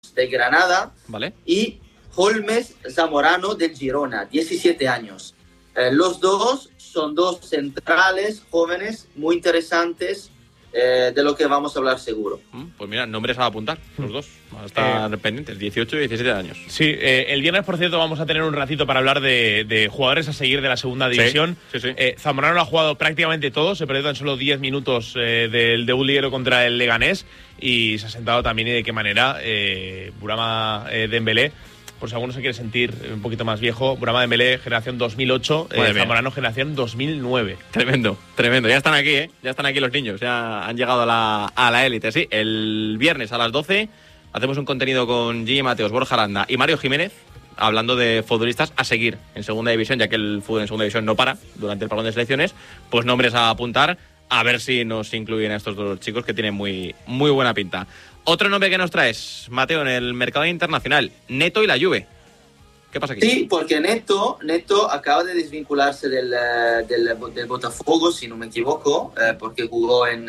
de Granada, ¿vale? Y Holmes Zamorano del Girona, 17 años. Los dos son dos centrales jóvenes muy interesantes, de lo que vamos a hablar seguro. Pues mira, nombres a apuntar, los dos. Van a estar pendientes, 18 y 17 años. Sí, el viernes, por cierto, vamos a tener un ratito para hablar de jugadores a seguir de la segunda división. Sí. Zamorano lo ha jugado prácticamente todo, se perdió tan solo 10 minutos del debut liguero contra el Leganés y se ha sentado también y de qué manera. Burama Dembélé, por si alguno se quiere sentir un poquito más viejo, Burama Dembélé, generación 2008, Zamorano, generación 2009. Tremendo. Ya están aquí, ¿eh? Ya están aquí los niños, ya han llegado a la élite. Sí, el viernes a las 12 hacemos un contenido con Gigi Mateos, Borja Aranda y Mario Jiménez, hablando de futbolistas a seguir en segunda división, ya que el fútbol en segunda división no para durante el parón de selecciones. Pues nombres a apuntar, a ver si nos incluyen a estos dos chicos que tienen muy, muy buena pinta. Otro nombre que nos traes, Mateo, en el mercado internacional, Neto y la Juve. ¿Qué pasa aquí? Sí, porque Neto acaba de desvincularse del Botafogo, si no me equivoco, porque jugó en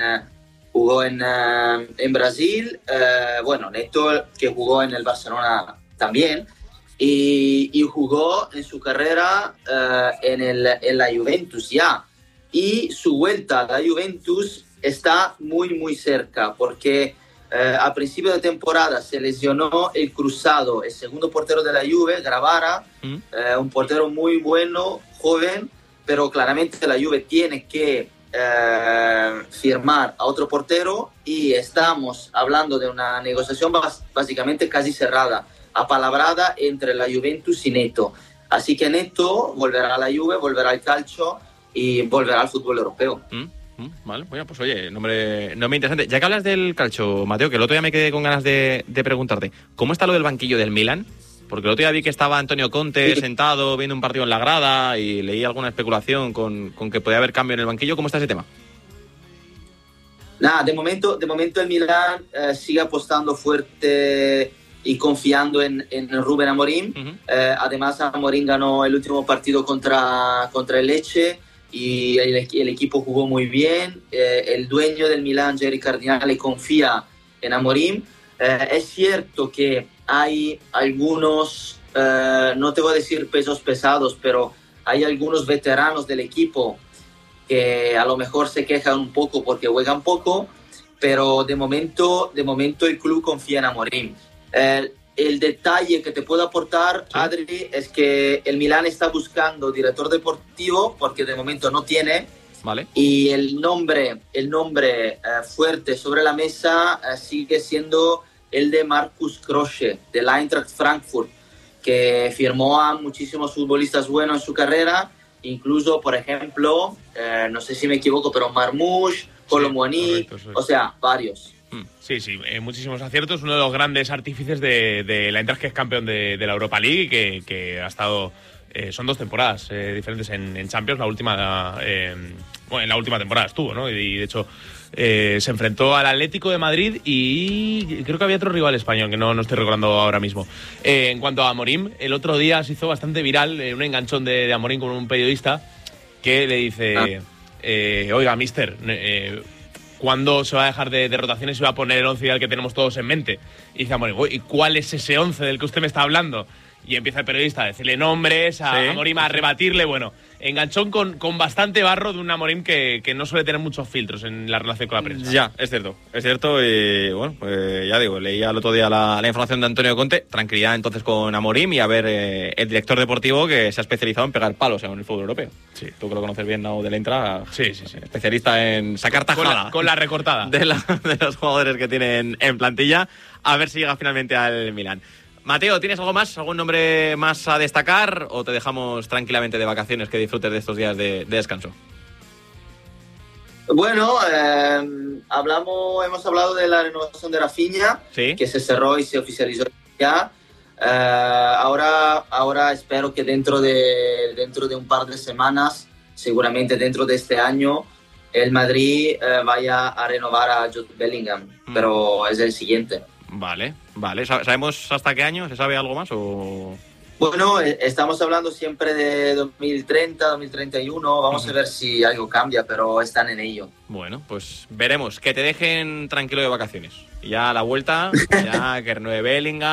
Brasil. Neto, que jugó en el Barcelona también, y jugó en su carrera en la Juventus ya. Y su vuelta a la Juventus está muy, muy cerca, porque a principio de temporada se lesionó el cruzado, el segundo portero de la Juve, Gravara, un portero muy bueno, joven, pero claramente la Juve tiene que firmar a otro portero y estamos hablando de una negociación básicamente casi cerrada, apalabrada entre la Juventus y Neto. Así que Neto volverá a la Juve, volverá al calcio y volverá al fútbol europeo. Vale, bueno, pues oye, nombre interesante. Ya que hablas del calcio, Mateo, que el otro día me quedé con ganas de preguntarte, ¿cómo está lo del banquillo del Milan? Porque el otro día vi que estaba Antonio Conte sentado viendo un partido en la grada y leí alguna especulación con que podía haber cambio en el banquillo. ¿Cómo está ese tema? De momento el Milan sigue apostando fuerte y confiando en Rubén Amorim. Además, Amorim ganó el último partido contra el Lecce y el equipo jugó muy bien. El dueño del Milan, Jerry Cardinale, confía en Amorim. Es cierto que hay algunos, no te voy a decir pesos pesados, pero hay algunos veteranos del equipo que a lo mejor se quejan un poco porque juegan poco, pero de momento el club confía en Amorim. El detalle que te puedo aportar, Adri, es que el Milan está buscando director deportivo porque de momento no tiene. Vale. Y el nombre fuerte sobre la mesa sigue siendo el de Marcus Krösche, del Eintracht Frankfurt, que firmó a muchísimos futbolistas buenos en su carrera, incluso, por ejemplo, no sé si me equivoco, pero Marmoush, Colomboani, o sea, varios. Sí, muchísimos aciertos. Uno de los grandes artífices de la Eintracht, que es campeón de la Europa League, que ha estado... son 2 temporadas diferentes en Champions. La última, en la última temporada estuvo, ¿no? Y de hecho se enfrentó al Atlético de Madrid y creo que había otro rival español que no estoy recordando ahora mismo. En cuanto a Amorim, el otro día se hizo bastante viral un enganchón de Amorim con un periodista que le dice: oiga, mister, ¿cuándo se va a dejar de rotaciones y se va a poner el 11 ideal que tenemos todos en mente? Y dice Amorim: ¿y cuál es ese 11 del que usted me está hablando? Y empieza el periodista a decirle nombres, a Amorim a rebatirle. Bueno, enganchón con bastante barro de un Amorim que no suele tener muchos filtros en la relación con la prensa. Ya, es cierto. Y bueno, pues ya digo, leía el otro día la información de Antonio Conte. Tranquilidad entonces con Amorim y a ver el director deportivo que se ha especializado en pegar palos en el fútbol europeo. Sí. Tú que lo conoces bien, ¿no? Del Eintracht. Sí. Especialista en sacar tajada. Con la recortada. De los jugadores que tienen en plantilla. A ver si llega finalmente al Milan. Mateo, ¿tienes algo más? ¿Algún nombre más a destacar? ¿O te dejamos tranquilamente de vacaciones, que disfrutes de estos días de descanso? Bueno, hemos hablado de la renovación de Rafinha, que se cerró y se oficializó ya. Ahora espero que dentro de un par de semanas, seguramente dentro de este año, el Madrid vaya a renovar a Jude Bellingham, pero es el siguiente. Vale. ¿Sabemos hasta qué año? ¿Se sabe algo más o...? Bueno, estamos hablando siempre de 2030, 2031. Vamos a ver si algo cambia, pero están en ello. Bueno, pues veremos. Que te dejen tranquilo de vacaciones. Y ya a la vuelta, ya que renueve Bellingham.